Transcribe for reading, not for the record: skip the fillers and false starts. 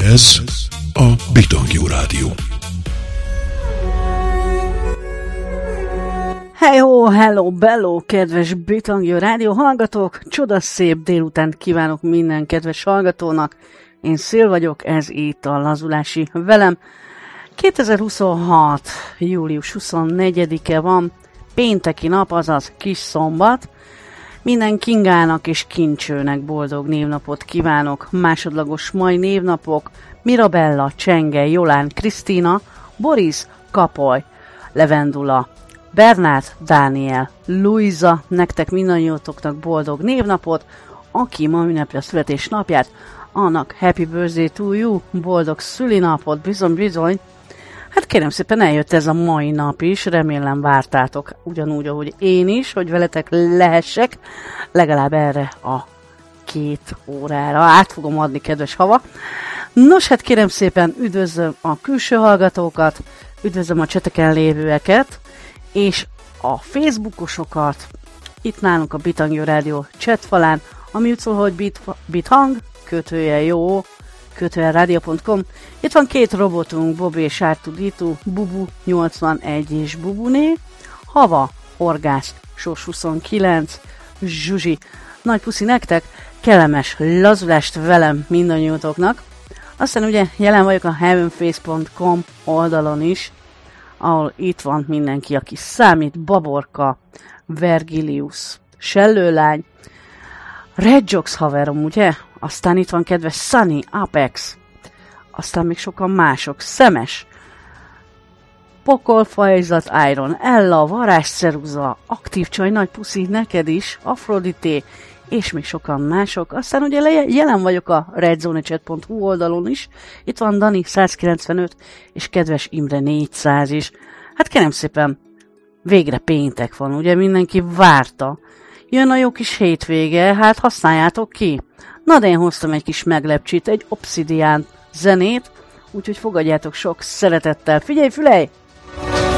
Ez a Bitangjú Rádió. Hey-ho, hello, bello, kedves Bitangjú Rádió hallgatók! Csodaszép délután kívánok minden kedves hallgatónak. Én Szél vagyok, ez itt a Lazulási velem. 2026. július 24-e van, pénteki nap, azaz kis szombat. Minden Kingának és Kincsőnek boldog névnapot kívánok. Másodlagos mai névnapok: Mirabella, Csenge, Jolán, Krisztina, Boris, Kapoly, Levendula, Bernát, Dániel, Luisa, nektek mindannyiótoknak boldog névnapot. Aki ma ünnepli a születésnapját, annak happy birthday to you, boldog szülinapot, bizony. Hát kérem szépen, eljött ez a mai nap is, remélem vártátok ugyanúgy, ahogy én is, hogy veletek lehessek, legalább erre a 2 órára. Át fogom adni, kedves hava. Nos, hát kérem szépen, üdvözlöm a külső hallgatókat, üdvözlöm a cseteken lévőeket, és a Facebookosokat, itt nálunk a Bitangjú Rádió chatfalán, ami úgy szól, hogy bithang, _jó, _rádió.com. Itt van 2 robotunk, Bobby és R2D2, Bubu 81 és Bubuné, Hava, Horgász, Sos 29, Zsuzsi. Nagy puszi nektek, kellemes lazulást velem mindannyiótoknak. Aztán ugye jelen vagyok a heavenface.com oldalon is, ahol itt van mindenki, aki számít: Baborka, Vergilius, Sellőlány, Red Jox haverom, ugye? Aztán itt van kedves Sunny, Apex, aztán még sokan mások: Szemes, Pokolfajzat, Iron, Ella, Varázsceruza, Aktív Csaj, nagy puszi neked is, Afrodité, és még sokan mások. Aztán ugye jelen vagyok a redzonechat.hu oldalon is, itt van Dani 195, és kedves Imre 400 is. Hát kérem szépen, végre péntek van, ugye mindenki várta. Jön a jó kis hétvége, hát használjátok ki. Na de én hoztam egy kis meglepcsit, egy Obsidian zenét, úgyhogy fogadjátok sok szeretettel. Figyelj, fülej!